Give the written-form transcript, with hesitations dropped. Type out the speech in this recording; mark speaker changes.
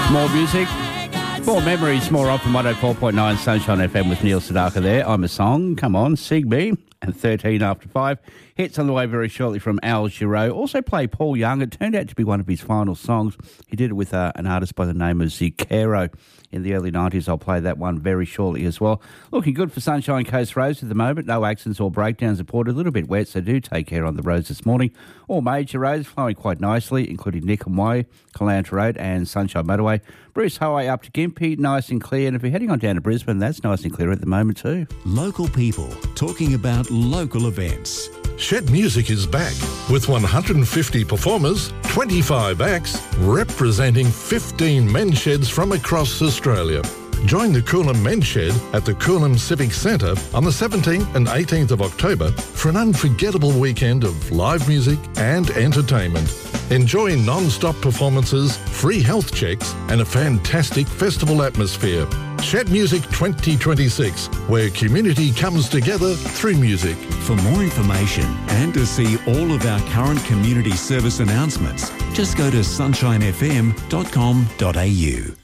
Speaker 1: More music, more memories, more often. 104.9 Sunshine FM with Neil Sedaka there. I'm a song. Come on, sing me. And 13 after 5. Hits on the way very shortly from Al Giro. Also play Paul Young. It turned out to be one of his final songs. He did it with an artist by the name of Zucchero in the early 90s. I'll play that one very shortly as well. Looking good for Sunshine Coast roads at the moment. No accidents or breakdowns reported. A little bit wet, so do take care on the roads this morning. All major roads flowing quite nicely, including Nickham Way, Caloundra Road and Sunshine Motorway. Bruce Highway up to Gympie, nice and clear. And if you're heading on down to Brisbane, that's nice and clear at the moment too.
Speaker 2: Local people talking about local events.
Speaker 3: Shed Music is back with 150 performers, 25 acts, representing 15 men's sheds from across Australia. Join the Coolum Men's Shed at the Coolum Civic Centre on the 17th and 18th of October for an unforgettable weekend of live music and entertainment. Enjoy non-stop performances, free health checks and a fantastic festival atmosphere. Shed Music 2026, where community comes together through music.
Speaker 2: For more information and to see all of our current community service announcements, just go to sunshinefm.com.au.